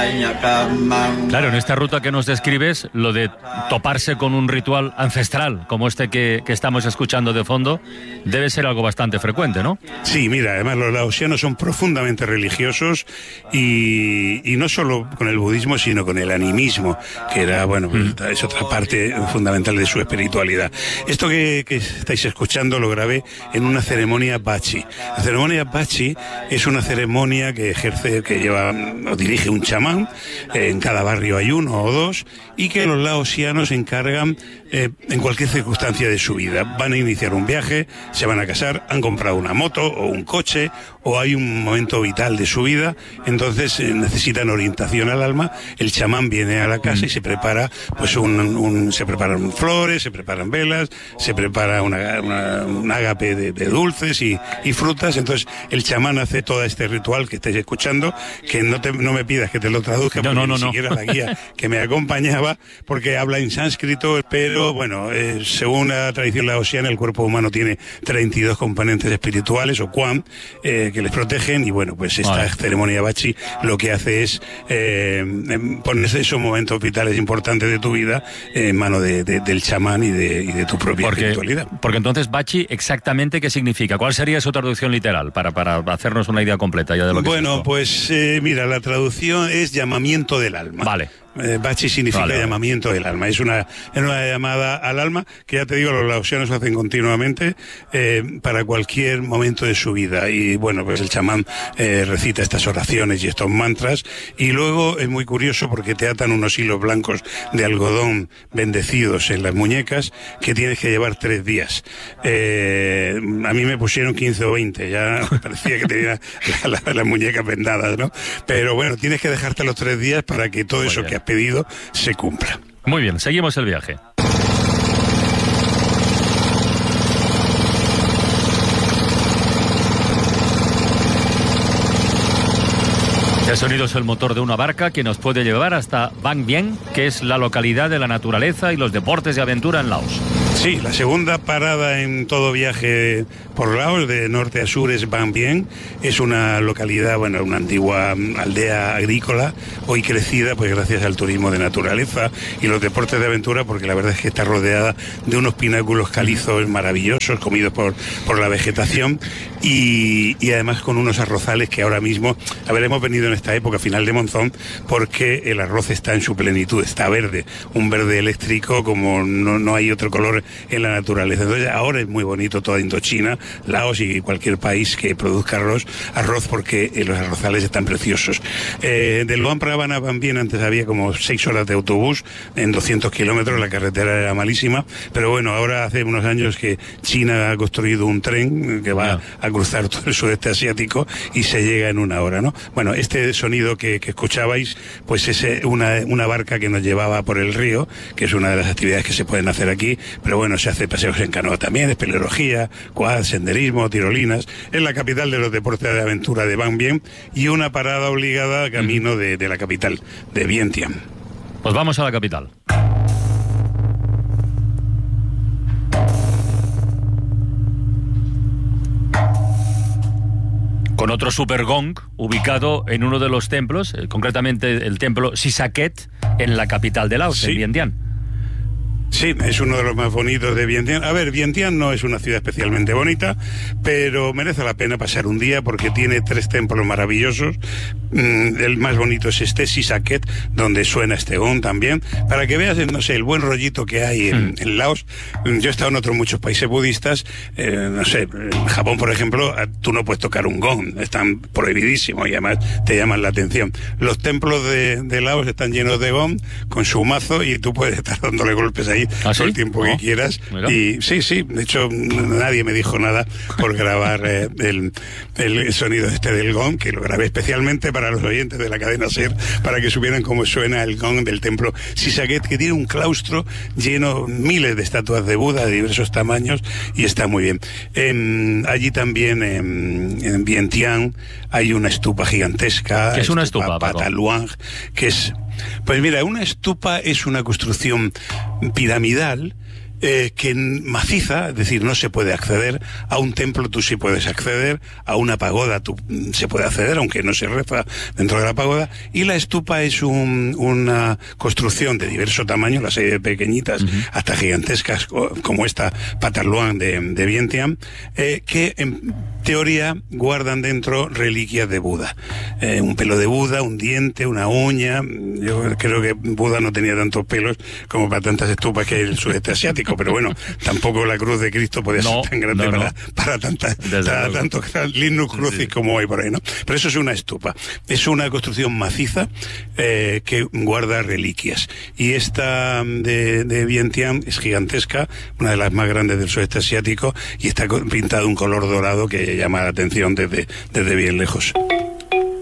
Claro, en esta ruta que nos describes, lo de toparse con un ritual ancestral, como este que estamos escuchando de fondo, debe ser algo bastante frecuente, ¿no? Sí, mira, además los laosianos son profundamente religiosos y no solo con el budismo, sino con el animismo, que era, bueno, es otra parte fundamental de su espiritualidad. Esto que estáis escuchando lo grabé en una ceremonia bachi. La ceremonia bachi es una ceremonia que lleva o dirige un chamán, en cada barrio hay uno o dos, y que los laosianos se encargan en cualquier circunstancia de su vida. Van a iniciar un viaje, se van a casar, han comprado una moto o un coche, o hay un momento vital de su vida, entonces necesitan orientación al alma. El chamán viene a la casa y se prepara, pues se preparan flores, se preparan velas, se prepara un ágape de dulces y frutas. Entonces el chamán hace todo este ritual que estáis escuchando, que no me pidas que te lo traduzca, porque ni siquiera la guía que me acompañaba, porque habla en sánscrito, pero bueno, según la tradición laosiana, el cuerpo humano tiene 32 componentes espirituales, o Quan, que les protegen, y bueno, pues esta ceremonia bachi lo que hace es ponerse esos momentos vitales importantes de tu vida en mano del chamán y de tu propia espiritualidad. Porque entonces bachi, exactamente ¿qué significa? ¿Cuál sería su traducción literal para hacernos una idea completa ya de lo que Bueno, pues mira, la traducción es llamamiento del alma. Vale. Bachi significa llamamiento del alma. Es una llamada al alma que, ya te digo, los laosianos hacen continuamente para cualquier momento de su vida. Y bueno, pues el chamán recita estas oraciones y estos mantras, y luego es muy curioso porque te atan unos hilos blancos de algodón bendecidos en las muñecas que tienes que llevar 3 días. A mí me pusieron 15 o 20, ya parecía que tenía las muñecas vendadas, ¿no? Pero bueno, tienes que dejarte los 3 días para que todo eso que has pedido se cumpla. Muy bien, seguimos el viaje. El sonido es el motor de una barca que nos puede llevar hasta Vang Vieng, que es la localidad de la naturaleza y los deportes de aventura en Laos. Sí, la segunda parada en todo viaje por Laos, de norte a sur, es Vang Vieng. Es una localidad, bueno, una antigua aldea agrícola, hoy crecida pues gracias al turismo de naturaleza y los deportes de aventura, porque la verdad es que está rodeada de unos pináculos calizos maravillosos, comidos por la vegetación, y además con unos arrozales que ahora mismo, hemos venido en esta época, final de monzón, porque el arroz está en su plenitud, está verde, un verde eléctrico como no hay otro color en la naturaleza. Entonces ahora es muy bonito toda Indochina, Laos y cualquier país que produzca arroz porque los arrozales están preciosos. Del Luang Prabang a Vang Vieng antes había como 6 horas de autobús en 200 kilómetros, la carretera era malísima, pero bueno, ahora hace unos años que China ha construido un tren que va a cruzar todo el sudeste asiático y se llega en 1 hora, ¿no? Bueno, este sonido que escuchabais, pues es una barca que nos llevaba por el río, que es una de las actividades que se pueden hacer aquí, pero bueno, se hace paseos en canoa también, espeleología, quad, senderismo, tirolinas. Es la capital de los deportes de aventura de Vang Vieng y una parada obligada camino de la capital, de Vientiane. Pues vamos a la capital. Con otro supergong ubicado en uno de los templos, concretamente el templo Sisaket, en la capital de Laos, en Vientiane. Sí, es uno de los más bonitos de Vientiane. A ver, Vientiane no es una ciudad especialmente bonita, pero merece la pena pasar un día porque tiene 3 templos maravillosos. El más bonito es este, Sisaket, donde suena este gong también, para que veas, no sé, el buen rollito que hay en Laos. Yo he estado en otros muchos países budistas, no sé, en Japón, por ejemplo, tú no puedes tocar un gong, están prohibidísimos y además te llaman la atención. Los templos de Laos están llenos de gong, con su mazo, y tú puedes estar dándole golpes ahí todo el tiempo que quieras. Mira. Y sí, de hecho nadie me dijo nada por grabar el sonido del gong, que lo grabé especialmente para los oyentes de la cadena SER, para que supieran cómo suena el gong del templo Sisaket, que tiene un claustro lleno, miles de estatuas de Buda de diversos tamaños, y está muy bien. Allí también en Vientiane hay una estupa gigantesca. ¿Qué es una estupa? Patha Luang, que es... Pues mira, una estupa es una construcción piramidal que maciza, es decir, no se puede acceder. A un templo tú sí puedes acceder, a una pagoda tú se puede acceder, aunque no se reza dentro de la pagoda. Y la stupa es una construcción de diverso tamaño, las hay de pequeñitas hasta gigantescas, como esta Patarluan de Vientiane, que en teoría guardan dentro reliquias de Buda. Un pelo de Buda, un diente, una uña. Yo creo que Buda no tenía tantos pelos como para tantas estupas que hay en el sudeste asiático, pero bueno, tampoco la cruz de Cristo podía ser tan grande para tanto Linus Crucis como hay por ahí, ¿no? Pero eso es una estupa. Es una construcción maciza que guarda reliquias. Y esta de Vientiane es gigantesca, una de las más grandes del sudeste asiático, y está pintada de un color dorado que llama la atención desde bien lejos.